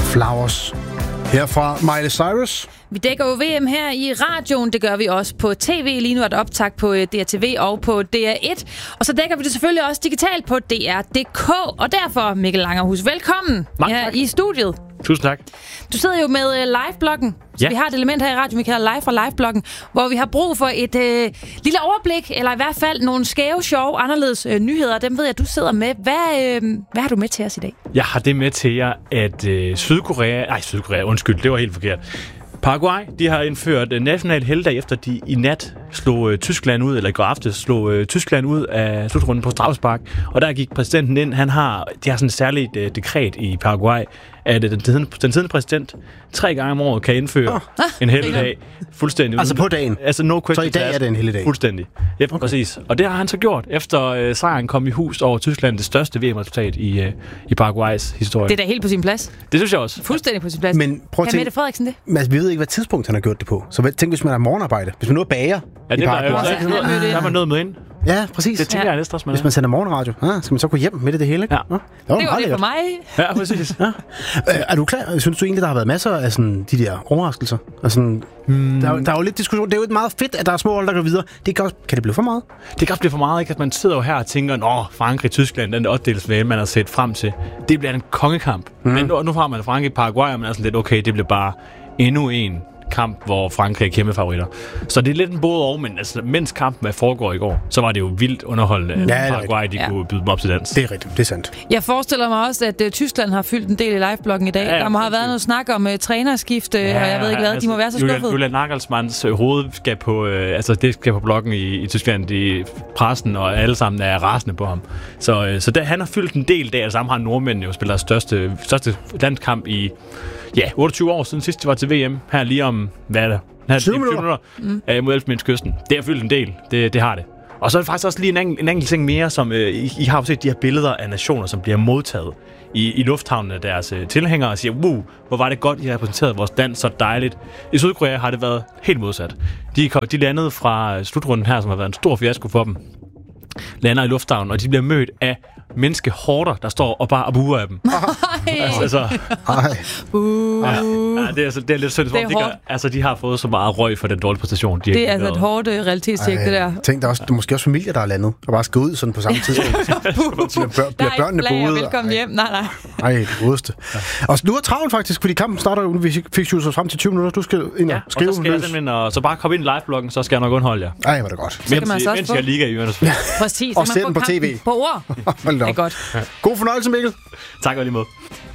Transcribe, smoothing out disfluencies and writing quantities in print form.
Flowers. Her fra Miley Cyrus. Vi dækker jo VM her i radioen. Det gør vi også på tv. Lige nu er der optag på DRTV og på DR1. Og så dækker vi det selvfølgelig også digitalt på DR.dk. Og derfor, Mikkel Langerhus, velkommen her i studiet. Tusind tak. Du sidder jo med live-bloggen. Så vi har et element her i radioen, vi kalder live fra live-bloggen, hvor vi har brug for et lille overblik, eller i hvert fald nogle skæve, sjove, anderledes nyheder. Dem ved jeg, du sidder med. Hvad har du med til os i dag? Jeg har det med til jer, at Sydkorea, undskyld, det var helt forkert. Paraguay, de har indført national helligdag, efter de i nat slog Tyskland ud, eller i går aftes slog Tyskland ud af slutrunden på straffespark. Og der gik præsidenten ind. De har sådan et særligt dekret i Paraguay, at den siddende præsident 3 gange om året kan indføre en helligdag fuldstændig. Altså på dagen? Altså no question. Så i dag er det en helligdag? Fuldstændig. Ja, okay. Præcis. Og det har han så gjort, efter sejren kom i hus over Tyskland, det største VM-resultat i Paraguays historie. Det er da helt på sin plads. Det synes jeg også. Fuldstændig på sin plads. Men prøv at tænke, Mette Frederiksen det? Men vi ved ikke, hvad tidspunkt han har gjort det på. Så tænk, hvis man er morgenarbejde. Hvis man nu er bager i Paraguay. Der er man noget med ind. Ja, præcis. Det tænker jeg næsten også med. Hvis man sender morgenradio, skal man så gå hjem med det hele, ikke? Ja. Det var det for mig. Ja, præcis. Ja. Er du klar? Synes du egentlig, der har været masser af sådan, de der overraskelser? Altså, der er jo lidt diskussion. Det er jo meget fedt, at der er små hold, der går videre. Kan det blive for meget? Det kan også blive for meget, ikke? At man sidder jo her og tænker, Frankrig, Tyskland, den der 8-delsfinale, man har set frem til. Det bliver en kongekamp. Men nu har man Frankrig, Paraguay, og man er sådan lidt, okay, det bliver bare endnu en kamp, hvor Frankrig er kæmpe favoritter. Så det er lidt en både over, men altså, mens kampen foregår i går, så var det jo vildt underholdende, at Paraguay kunne byde dem op til dans. Det er rigtigt, det er sandt. Jeg forestiller mig også, at Tyskland har fyldt en del i livebloggen i dag. Der må have været noget snak om trænerskifte, og jeg ved ikke hvad, de må være så skuffede. Julian Nagelsmanns hoved skal på, det skal på bloggen i Tyskland, i pressen, og alle sammen er rasende på ham. Så han har fyldt en del der, og sammen har nordmændene jo spillet største landskamp i 28 år siden sidst, det var til VM. Her lige om, hvad er det? 20 minutter. Mod Elfenbenskysten. Det har fyldt en del. Det har det. Og så er det faktisk også lige en enkelt ting mere, som I har jo set de her billeder af nationer, som bliver modtaget i lufthavnen af deres tilhængere og siger, hvor var det godt, I har repræsenteret vores land så dejligt. I Sydkorea har det været helt modsat. De landede fra slutrunden her, som har været en stor fiasko for dem. Lander i lufthavnen, og de bliver mødt af menneskehorder, der står og bare buer af dem. Det er lidt sødt. De har fået så meget røg for den dårlige præstation. Det er altså et hårdt realitetstjek, det der. Tænk, der er måske også familier, der er landet, og bare skal ud sådan på samme tidspunkt. Bliver børnene boet? Velkommen hjem. Nej. Ej, det godeste. Og nu er travlt faktisk, fordi kampen starter jo, vi fik jo så frem til 20 minutter. Du skal ind og skrive. Og så skal jeg simpelthen, så bare komme ind i live-bloggen, så skal jeg nok underholde jer. Ej, hvor er det godt. Mens jeg ligger i ørerne. Præcis. Og ser den på tv. På ord. Det er godt. God fornøjelse, Mikkel. Tak og lige måde.